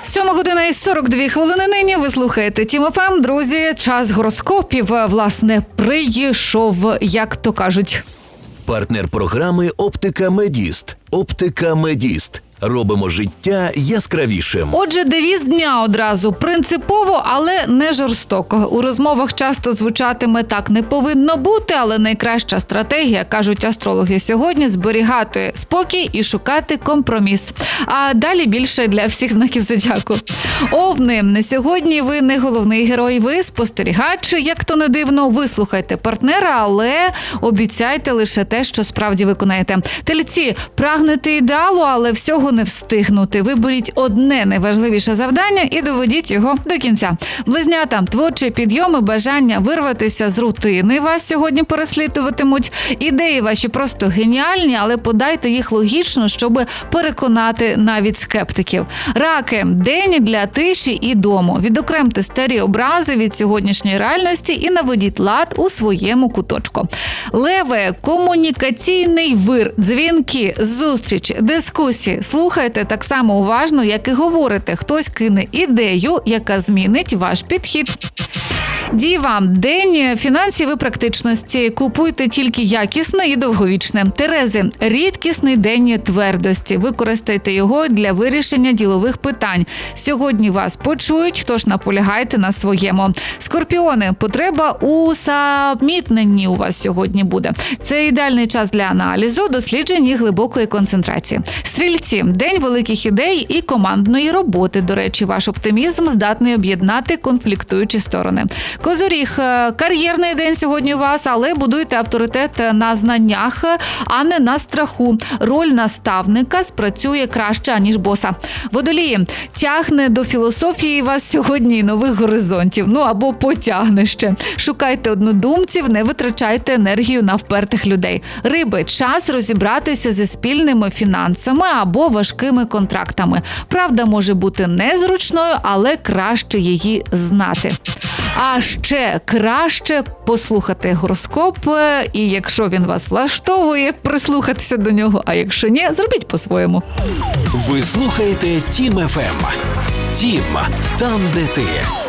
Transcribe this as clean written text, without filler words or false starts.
7:42 нині. Ви слухаєте Тім ФМ. Друзі, час гороскопів, власне, прийшов, як то кажуть. Партнер програми «Оптика Медіст». «Оптика Медіст». Робимо життя яскравішим. Отже, девіз дня одразу. Принципово, але не жорстоко. У розмовах часто звучатиме «так не повинно бути», але найкраща стратегія, кажуть астрологи сьогодні, зберігати спокій і шукати компроміс. А далі більше для всіх знаків зодіаку. Овни, сьогодні ви не головний герой, ви спостерігач. Як то не дивно, вислухайте партнера, але обіцяйте лише те, що справді виконаєте. Тельці, прагнете ідеалу, але всього не встигнути. Виберіть одне найважливіше завдання і доведіть його до кінця. Близнята, творчі підйоми, бажання вирватися з рутини вас сьогодні переслідуватимуть. Ідеї ваші просто геніальні, але подайте їх логічно, щоб переконати навіть скептиків. Раки, день для тиші і дому. Відокремте старі образи від сьогоднішньої реальності і наведіть лад у своєму куточку. Леви, комунікаційний вир, дзвінки, зустрічі, дискусії. Слухайте так само уважно, як і говорите. Хтось кине ідею, яка змінить ваш підхід. Діва, день фінансів і практичності. Купуйте тільки якісне і довговічне. Терези, рідкісний день твердості. Використайте його для вирішення ділових питань. Сьогодні вас почують, тож наполягайте на своєму. Скорпіони, потреба у самітненні у вас сьогодні буде. Це ідеальний час для аналізу, досліджень і глибокої концентрації. Стрільці, день великих ідей і командної роботи. До речі, ваш оптимізм здатний об'єднати конфліктуючі сторони. Козоріг, кар'єрний день сьогодні у вас, але будуйте авторитет на знаннях, а не на страху. Роль наставника спрацює краще, ніж боса. Водолії, тягне до філософії вас сьогодні і нових горизонтів. Або потягне ще. Шукайте однодумців, не витрачайте енергію на впертих людей. Риби, час розібратися зі спільними фінансами або важкими контрактами. Правда може бути незручною, але краще її знати. А ще краще послухати гороскоп, і якщо він вас влаштовує, прислухатися до нього, а якщо ні, зробіть по-своєму. Ви слухаєте Тім ФМ. Тім, там де ти.